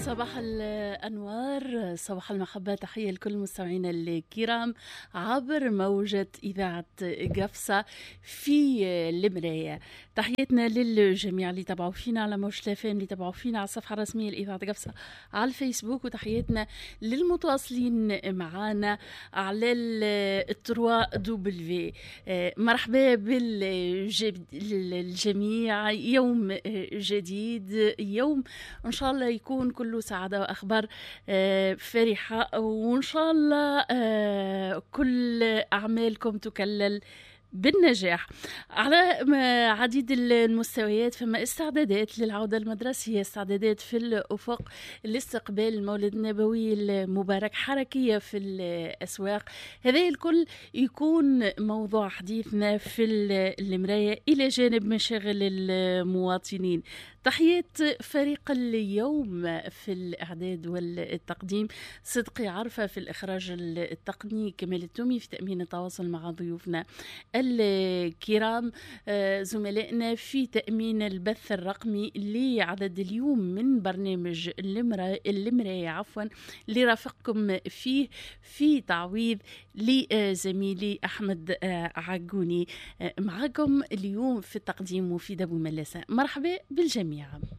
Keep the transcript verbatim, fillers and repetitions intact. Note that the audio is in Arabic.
صباح الأنوار، صباح المحبة، تحية لكل مستمعينا الكرام عبر موجة إذاعة قفصة في المراية. تحياتنا للجميع اللي تابعوا فينا على موجة الأفام، اللي تابعوا فينا على الصفحة الرسمية لإذاعة قفصة على الفيسبوك، وتحياتنا للمتواصلين معنا على التروا دبليو. مرحبا بالجميع، يوم جديد، يوم إن شاء الله يكون كله سعادة وأخبار فرحة، وإن شاء الله كل أعمالكم تكلل بالنجاح على عديد المستويات. فما استعدادات للعودة المدرسية، استعدادات في الأفق لاستقبال المولد النبوي المبارك، حركية في الأسواق. هذا الكل يكون موضوع حديثنا في المراية إلى جانب مشاغل المواطنين. تحيات فريق اليوم في الإعداد والتقديم، صدقي عرفة في الإخراج التقني، كمال التومي في تأمين التواصل مع ضيوفنا الكرام، زملائنا في تأمين البث الرقمي لعدد اليوم من برنامج المراية عفوا اللي رافقكم فيه في تعويض لزميلي أحمد عقوني. معكم اليوم في التقديم وفي دبو ملاسة. مرحبا بالجميع.